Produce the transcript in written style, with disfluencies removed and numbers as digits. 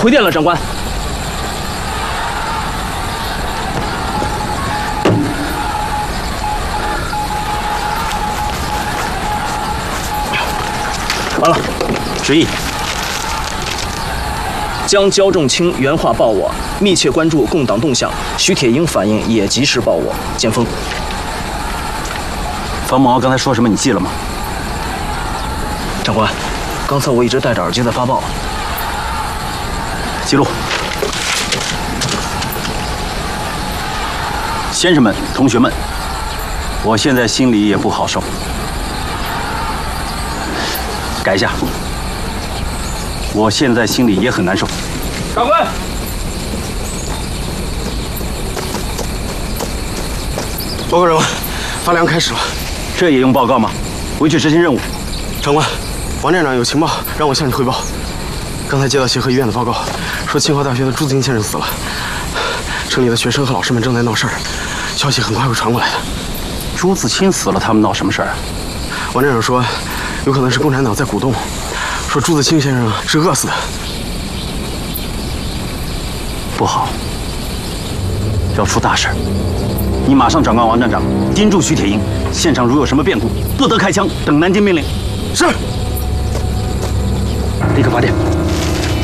回电了，长官。完了， 旨意。 将焦仲卿原话报我，密切关注共党动向。徐铁英反应也及时报我。剑锋， 方某刚才说什么？你记了吗？ 长官，刚才我一直戴着耳机在发报。 记录。先生们、同学们，我现在心里也不好受。改一下。 我现在心里也很难受。 长官， 报告长官，发粮开始了。 这也用报告吗？回去执行任务。 长官，王站长有情报让我向你汇报。刚才接到协和医院的报告，说清华大学的朱自清先生死了，城里的学生和老师们正在闹事儿，消息很快会传过来的。 朱自清死了，他们闹什么事儿啊？ 王站长说，有可能是共产党在鼓动。 说朱自清先生是饿死的， 不好，要出大事。你马上转告王站长，盯住徐铁英，现场如有什么变故，不得开枪，等南京命令。 是。 立刻发电。